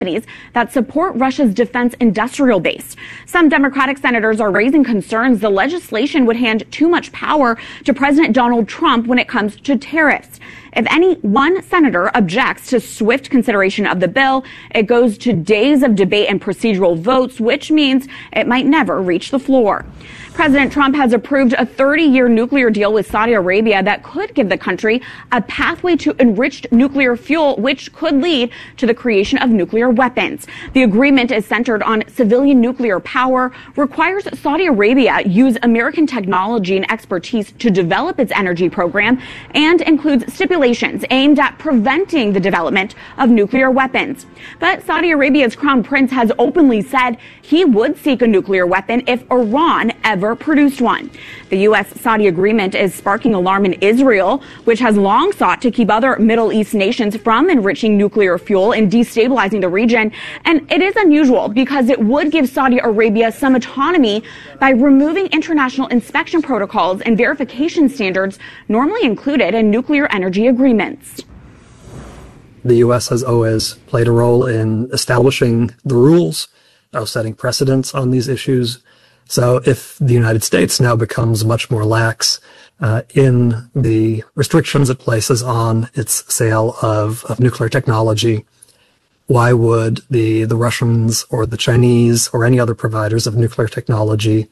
that support Russia's defense industrial base. Some Democratic senators are raising concerns the legislation would hand too much power to President Donald Trump when it comes to tariffs. If any one senator objects to swift consideration of the bill, it goes to days of debate and procedural votes, which means it might never reach the floor. President Trump has approved a 30-year nuclear deal with Saudi Arabia that could give the country a pathway to enriched nuclear fuel, which could lead to the creation of nuclear weapons. The agreement is centered on civilian nuclear power, requires Saudi Arabia use American technology and expertise to develop its energy program, and includes stipulations aimed at preventing the development of nuclear weapons. But Saudi Arabia's crown prince has openly said he would seek a nuclear weapon if Iran ever produced one. The U.S.-Saudi agreement is sparking alarm in Israel, which has long sought to keep other Middle East nations from enriching nuclear fuel and destabilizing the region. And it is unusual because it would give Saudi Arabia some autonomy by removing international inspection protocols and verification standards normally included in nuclear energy agreements. The U.S. has always played a role in establishing the rules, setting precedents on these issues. So if the United States now becomes much more lax in the restrictions it places on its sale of nuclear technology, why would the Russians or the Chinese or any other providers of nuclear technology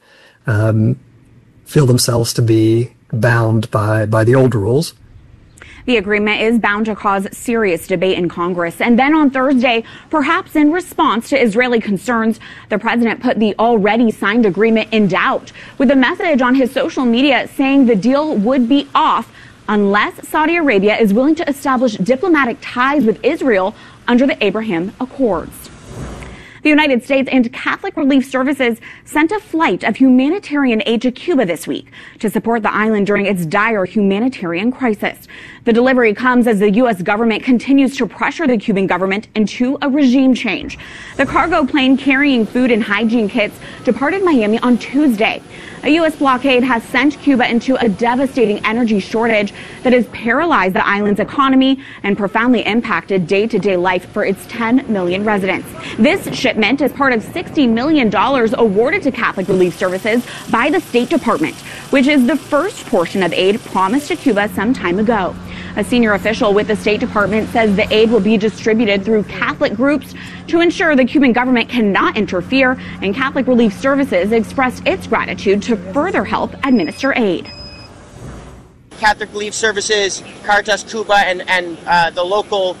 feel themselves to be bound by the old rules? The agreement is bound to cause serious debate in Congress. And then on Thursday, perhaps in response to Israeli concerns, the president put the already signed agreement in doubt with a message on his social media saying the deal would be off unless Saudi Arabia is willing to establish diplomatic ties with Israel under the Abraham Accords. The United States and Catholic Relief Services sent a flight of humanitarian aid to Cuba this week to support the island during its dire humanitarian crisis. The delivery comes as the U.S. government continues to pressure the Cuban government into a regime change. The cargo plane carrying food and hygiene kits departed Miami on Tuesday. A U.S. blockade has sent Cuba into a devastating energy shortage that has paralyzed the island's economy and profoundly impacted day-to-day life for its 10 million residents. This shipment is part of $60 million awarded to Catholic Relief Services by the State Department, which is the first portion of aid promised to Cuba some time ago. A senior official with the State Department says the aid will be distributed through Catholic groups to ensure the Cuban government cannot interfere, and Catholic Relief Services expressed its gratitude to further help administer aid. Catholic Relief Services, Caritas Cuba, and the local,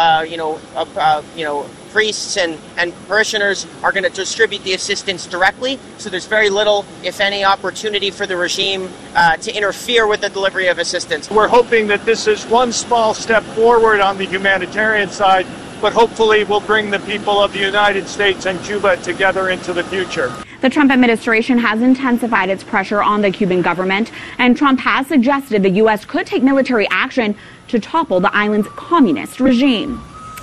priests and parishioners are going to distribute the assistance directly. So there's very little, if any, opportunity for the regime to interfere with the delivery of assistance. We're hoping that this is one small step forward on the humanitarian side, but hopefully will bring the people of the United States and Cuba together into the future. The Trump administration has intensified its pressure on the Cuban government, and Trump has suggested the U.S. could take military action to topple the island's communist regime.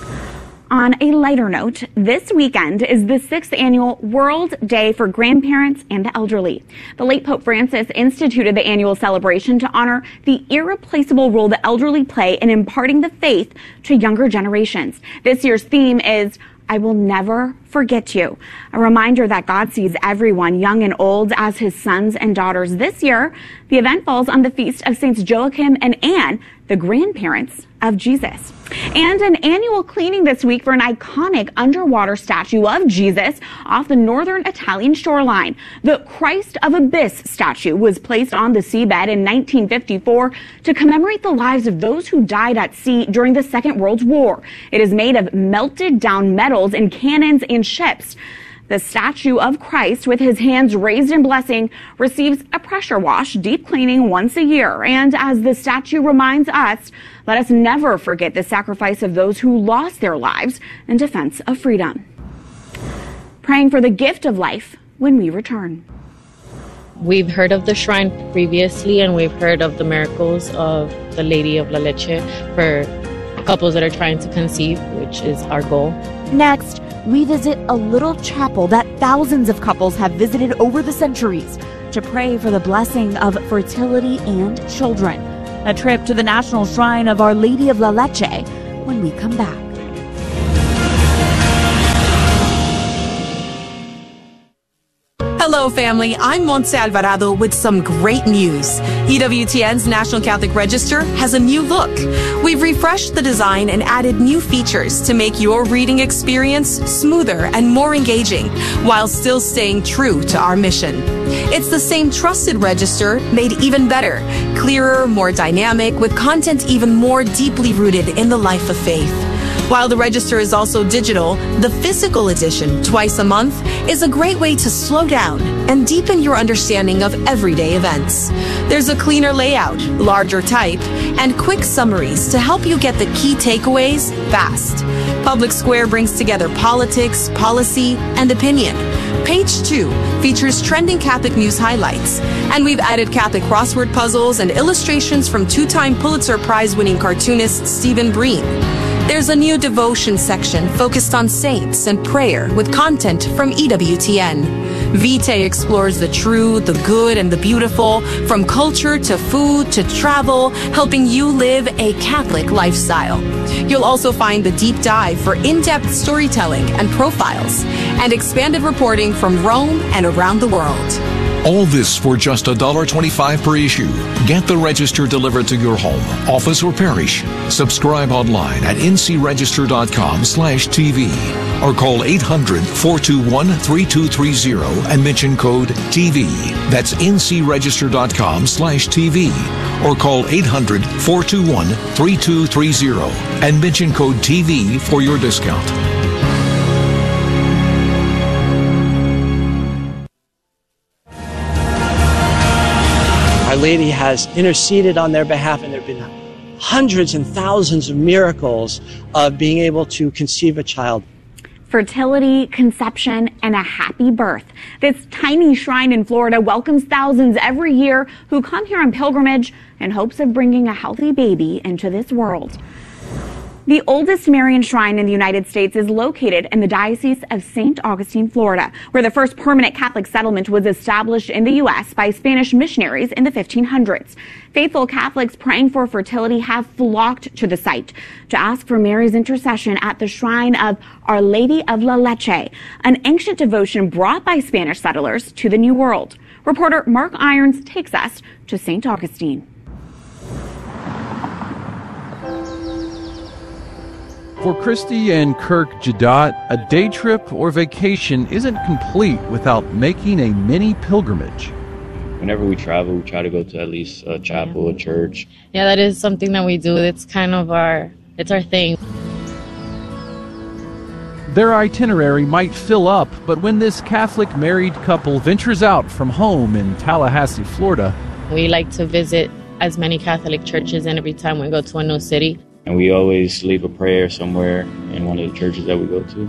On a lighter note, this weekend is the 6th annual World Day for Grandparents and the Elderly. The late Pope Francis instituted the annual celebration to honor the irreplaceable role the elderly play in imparting the faith to younger generations. This year's theme is I will never forget you. A reminder that God sees everyone, young and old, as his sons and daughters. This year, the event falls on the feast of Saints Joachim and Anne, the grandparents of Jesus. And an annual cleaning this week for an iconic underwater statue of Jesus off the northern Italian shoreline. The Christ of Abyss statue was placed on the seabed in 1954 to commemorate the lives of those who died at sea during the Second World War. It is made of melted down metals and cannons and ships. The statue of Christ, with his hands raised in blessing, receives a pressure wash, deep cleaning once a year. And as the statue reminds us, let us never forget the sacrifice of those who lost their lives in defense of freedom. Praying for the gift of life when we return. We've heard of the shrine previously, and we've heard of the miracles of the Lady of La Leche for couples that are trying to conceive, which is our goal. Next, we visit a little chapel that thousands of couples have visited over the centuries to pray for the blessing of fertility and children. A trip to the National Shrine of Our Lady of La Leche when we come back. Hello, family. I'm Montse Alvarado with some great news. EWTN's National Catholic Register has a new look. We've refreshed the design and added new features to make your reading experience smoother and more engaging, while still staying true to our mission. It's the same trusted register, made even better, clearer, more dynamic, with content even more deeply rooted in the life of faith. While the register is also digital, the physical edition, twice a month, is a great way to slow down and deepen your understanding of everyday events. There's a cleaner layout, larger type, and quick summaries to help you get the key takeaways fast. Public Square brings together politics, policy, and opinion. Page 2 features trending Catholic news highlights, and we've added Catholic crossword puzzles and illustrations from two-time Pulitzer Prize-winning cartoonist Stephen Breen. There's a new devotion section focused on saints and prayer with content from EWTN. Vitae explores the true, the good, and the beautiful, from culture to food to travel, helping you live a Catholic lifestyle. You'll also find the deep dive for in-depth storytelling and profiles, and expanded reporting from Rome and around the world. All this for just $1.25 per issue. Get the Register delivered to your home, office, or parish. Subscribe online at ncregister.com/TV or call 800-421-3230 and mention code TV. That's ncregister.com/TV or call 800-421-3230 and mention code TV for your discount. Our Lady has interceded on their behalf, and there have been hundreds and thousands of miracles of being able to conceive a child. Fertility, conception, and a happy birth. This tiny shrine in Florida welcomes thousands every year who come here on pilgrimage in hopes of bringing a healthy baby into this world. The oldest Marian shrine in the United States is located in the Diocese of St. Augustine, Florida, where the first permanent Catholic settlement was established in the U.S. by Spanish missionaries in the 1500s. Faithful Catholics praying for fertility have flocked to the site to ask for Mary's intercession at the shrine of Our Lady of La Leche, an ancient devotion brought by Spanish settlers to the New World. Reporter Mark Irons takes us to St. Augustine. For Christy and Kirk Jadot, a day trip or vacation isn't complete without making a mini pilgrimage. Whenever we travel, we try to go to at least a chapel, a church. Yeah, that is something that we do. It's kind of our thing. Their itinerary might fill up, but when this Catholic married couple ventures out from home in Tallahassee, Florida, we like to visit as many Catholic churches, and every time we go to a new city, and we always leave a prayer somewhere in one of the churches that we go to.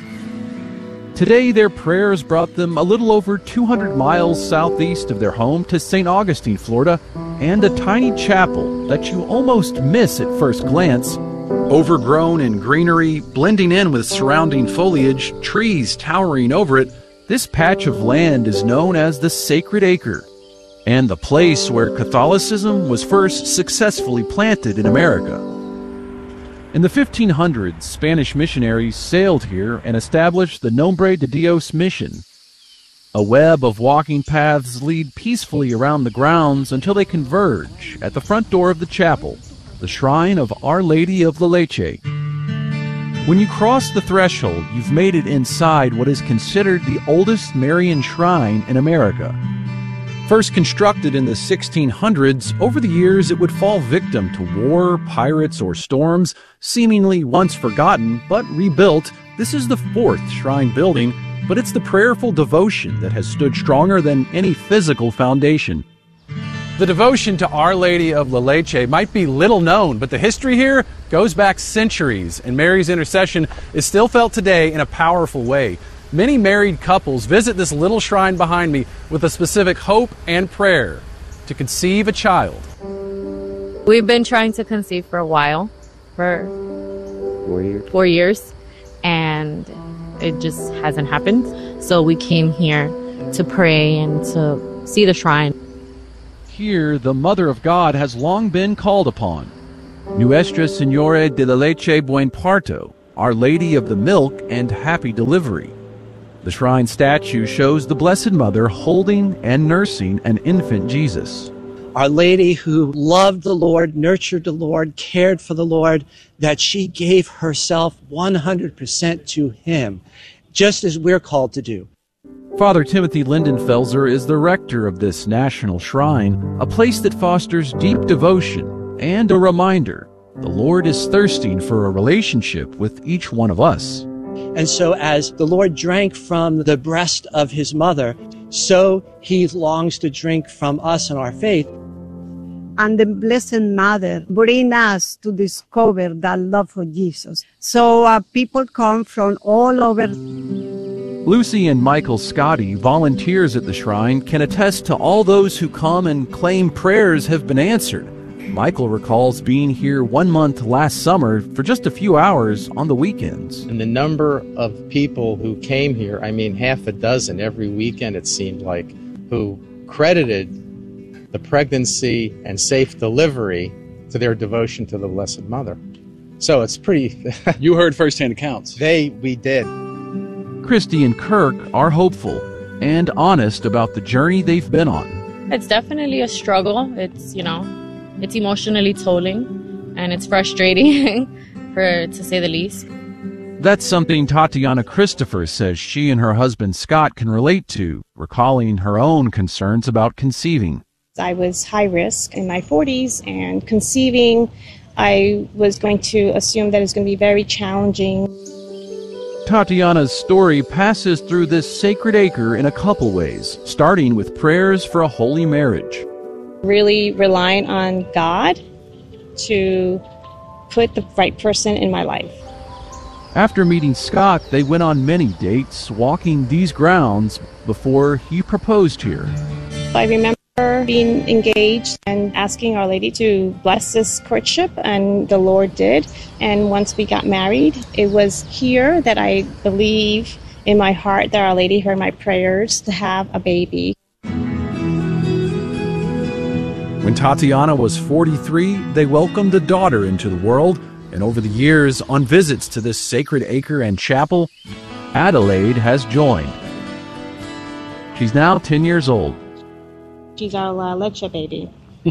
Today, their prayers brought them a little over 200 miles southeast of their home to St. Augustine, Florida, and a tiny chapel that you almost miss at first glance. Overgrown in greenery, blending in with surrounding foliage, trees towering over it, this patch of land is known as the Sacred Acre, and the place where Catholicism was first successfully planted in America. In the 1500s, Spanish missionaries sailed here and established the Nombre de Dios mission. A web of walking paths lead peacefully around the grounds until they converge at the front door of the chapel, the shrine of Our Lady of La Leche. When you cross the threshold, you've made it inside what is considered the oldest Marian shrine in America. First constructed in the 1600s, over the years it would fall victim to war, pirates, or storms, seemingly once forgotten, but rebuilt. This is the fourth shrine building, but it's the prayerful devotion that has stood stronger than any physical foundation. The devotion to Our Lady of La Leche might be little known, but the history here goes back centuries, and Mary's intercession is still felt today in a powerful way. Many married couples visit this little shrine behind me with a specific hope and prayer to conceive a child. We've been trying to conceive for a while, for 4 years, and it just hasn't happened. So we came here to pray and to see the shrine. Here, the Mother of God has long been called upon. Nuestra Señora de la Leche Buen Parto, Our Lady of the Milk and Happy Delivery. The shrine statue shows the Blessed Mother holding and nursing an infant Jesus. Our Lady who loved the Lord, nurtured the Lord, cared for the Lord, that she gave herself 100% to him, just as we're called to do. Father Timothy Lindenfelser is the rector of this national shrine, a place that fosters deep devotion and a reminder the Lord is thirsting for a relationship with each one of us. And so as the Lord drank from the breast of his mother, so he longs to drink from us in our faith. And the Blessed Mother bring us to discover that love for Jesus. So people come from all over. Lucy and Michael Scotty, volunteers at the shrine, can attest to all those who come and claim prayers have been answered. Michael recalls being here 1 month last summer for just a few hours on the weekends. And the number of people who came here, I mean, half a dozen every weekend it seemed like, who credited the pregnancy and safe delivery to their devotion to the Blessed Mother. So it's pretty... You heard firsthand accounts. We did. Christy and Kirk are hopeful and honest about the journey they've been on. It's definitely a struggle. It's emotionally tolling, and it's frustrating, to say the least. That's something Tatiana Christopher says she and her husband Scott can relate to, recalling her own concerns about conceiving. I was high risk in my 40s, and conceiving, I was going to assume that it's going to be very challenging. Tatiana's story passes through this sacred acre in a couple ways, starting with prayers for a holy marriage. Really relying on God to put the right person in my life. After meeting Scott, they went on many dates, walking these grounds before he proposed here. I remember being engaged and asking Our Lady to bless this courtship, and the Lord did. And once we got married, it was here that I believe in my heart that Our Lady heard my prayers to have a baby. When Tatiana was 43, they welcomed a daughter into the world, and over the years, on visits to this sacred acre and chapel, Adelaide has joined. She's now 10 years old. She's our La Leche baby.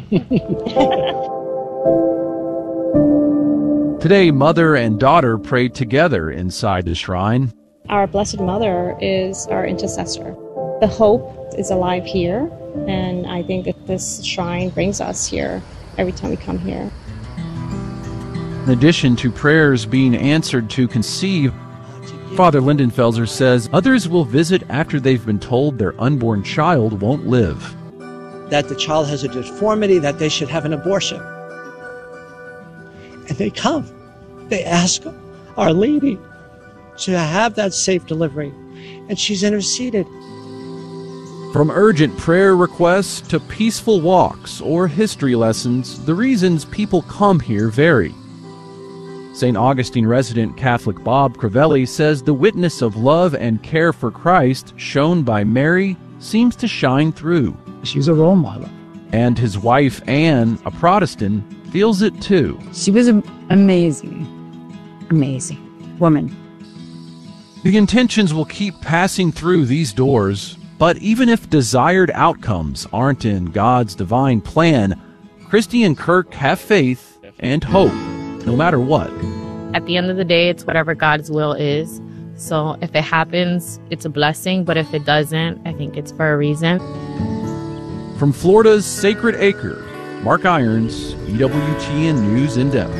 Today, mother and daughter prayed together inside the shrine. Our Blessed Mother is our intercessor. The hope is alive here, and I think that this shrine brings us here every time we come here. In addition to prayers being answered to conceive, Father Lindenfelser says others will visit after they've been told their unborn child won't live. That the child has a deformity, that they should have an abortion. And they come. They ask Our Lady to have that safe delivery. And she's interceded. From urgent prayer requests to peaceful walks or history lessons, the reasons people come here vary. St. Augustine resident Catholic Bob Crivelli says the witness of love and care for Christ shown by Mary seems to shine through. She's a role model. And his wife, Anne, a Protestant, feels it too. She was an amazing woman. The intentions will keep passing through these doors, but even if desired outcomes aren't in God's divine plan, Christy and Kirk have faith and hope, no matter what. At the end of the day, it's whatever God's will is. So if it happens, it's a blessing, but if it doesn't, I think it's for a reason. From Florida's Sacred Acre, Mark Irons, EWTN News in Depth.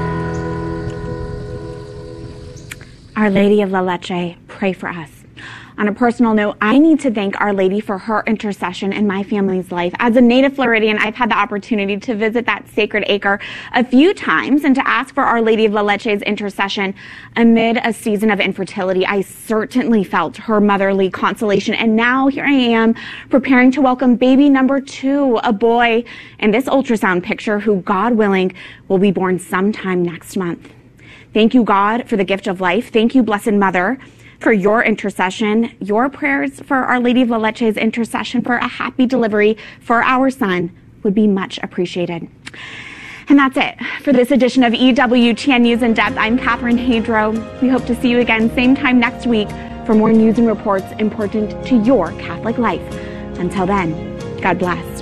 Our Lady of La Leche, pray for us. On a personal note, I need to thank Our Lady for her intercession in my family's life. As a native Floridian, I've had the opportunity to visit that sacred acre a few times and to ask for Our Lady of La Leche's intercession amid a season of infertility. I certainly felt her motherly consolation, and now here I am preparing to welcome baby number 2, a boy in this ultrasound picture who, God willing, will be born sometime next month. Thank you, God, for the gift of life. Thank you, Blessed Mother, for your intercession, your prayers for Our Lady of La Leche's intercession for a happy delivery for our son would be much appreciated. And that's it for this edition of EWTN News in Depth. I'm Catherine Hadro. We hope to see you again same time next week for more news and reports important to your Catholic life. Until then, God bless.